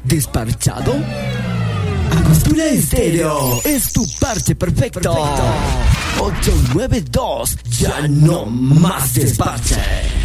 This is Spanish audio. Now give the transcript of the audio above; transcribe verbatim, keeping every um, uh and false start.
¿Desparchado? Angostura Estéreo es tu parche perfecto. ocho nueve dos, ya no más desparche.